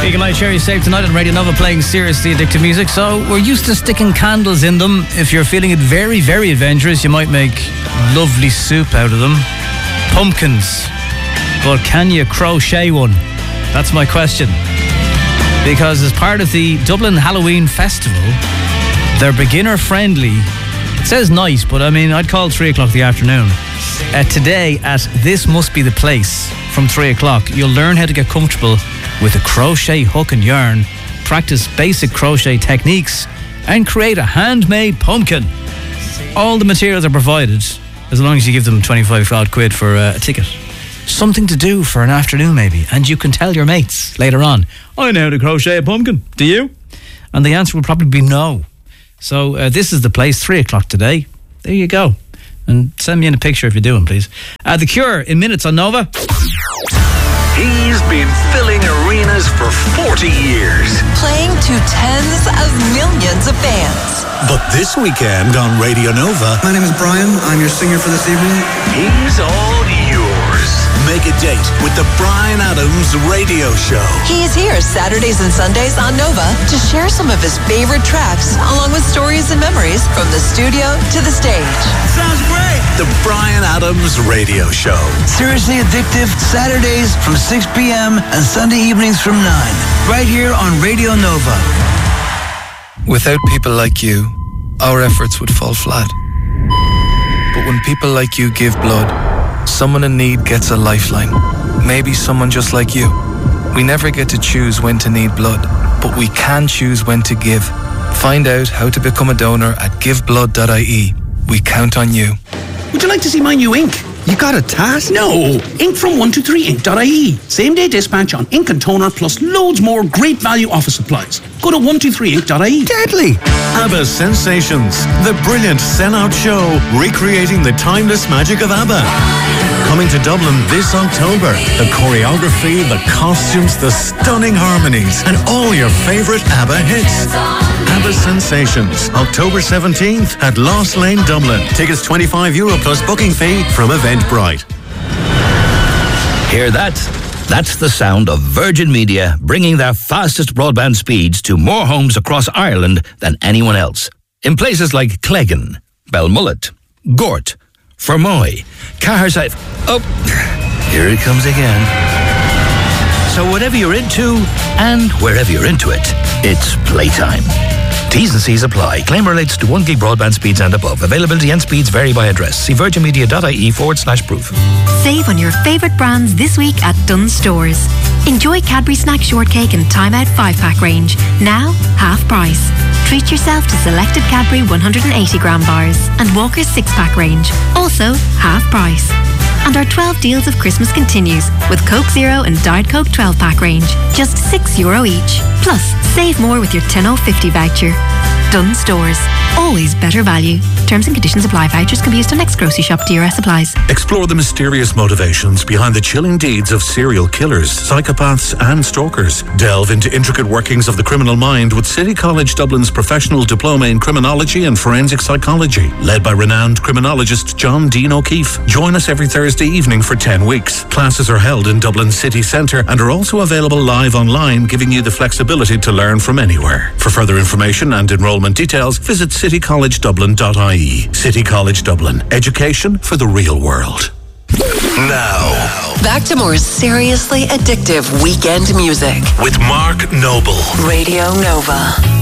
Eagle Eye Cherry Save tonight on Radio Nova, playing seriously addictive music. So we're used to sticking candles in them. If you're feeling it very, very adventurous, you might make lovely soup out of them. Pumpkins. But can you crochet one? That's my question. Because as part of the Dublin Halloween Festival, they're beginner friendly. It says night, but I mean, I'd call 3 o'clock the afternoon. Today at This Must Be the Place from 3 o'clock, you'll learn how to get comfortable with a crochet hook and yarn, practice basic crochet techniques, and create a handmade pumpkin. All the materials are provided, as long as you give them 25 odd quid for a ticket. Something to do for an afternoon maybe, and you can tell your mates later on, I know how to crochet a pumpkin, do you? And the answer will probably be no. So this is the place, 3 o'clock today. There you go. And send me in a picture if you're doing, please. The Cure in minutes on Nova. He's been filling arenas for 40 years. Playing to tens of millions of fans. But this weekend on Radio Nova... My name is Brian. I'm your singer for this evening. He's all yours. Make a date with the Bryan Adams Radio Show. He is here Saturdays and Sundays on Nova to share some of his favorite tracks, along with stories and memories from the studio to the stage. Sounds great. The Bryan Adams Radio Show. Seriously Addictive, Saturdays from 6 p.m. and Sunday evenings from 9. Right here on Radio Nova. Without people like you, our efforts would fall flat. But when people like you give blood, someone in need gets a lifeline. Maybe someone just like you. We never get to choose when to need blood, but we can choose when to give. Find out how to become a donor at giveblood.ie. We count on you. Would you like to see my new ink? You got a task? No. Ink from 123ink.ie. Same day dispatch on ink and toner, plus loads more great value office supplies. Go to 123ink.ie. Deadly. ABBA Sensations, the brilliant sell-out show recreating the timeless magic of ABBA. Coming to Dublin this October. The choreography, the costumes, the stunning harmonies, and all your favourite ABBA hits. ABBA Sensations, October 17th at Lost Lane, Dublin. Tickets €25 plus booking fee from Eventbrite. Hear that? That's the sound of Virgin Media bringing their fastest broadband speeds to more homes across Ireland than anyone else. In places like Cleggan, Belmullet, Gort, Fermoy, Caherside... Oh, here it comes again. So whatever you're into, and wherever you're into it, it's playtime. T's and C's apply. Claim relates to 1 gig broadband speeds and above. Availability and speeds vary by address. See virginmedia.ie/proof. Save on your favourite brands this week at Dunnes Stores. Enjoy Cadbury Snack Shortcake and Time Out 5-pack range. Now, half price. Treat yourself to selected Cadbury 180-gram bars and Walker's 6-pack range. Also, half price. And our 12 deals of Christmas continues with Coke Zero and Diet Coke 12-pack range. Just €6 each. Plus, save more with your 10.50 voucher. Dunnes Stores. Always better value. Terms and conditions apply. Vouchers can be used on next grocery shop. DRS applies. Explore the mysterious motivations behind the chilling deeds of serial killers, psychopaths and stalkers. Delve into intricate workings of the criminal mind with City College Dublin's professional diploma in criminology and forensic psychology. Led by renowned criminologist John Dean O'Keefe. Join us every Thursday evening for 10 weeks. Classes are held in Dublin City Centre and are also available live online, giving you the flexibility to learn from anywhere. For further information and enrolment details, visit citycollegedublin.ie. City College Dublin. Education for the real world. Now, back to more seriously addictive weekend music with Mark Noble. Radio Nova.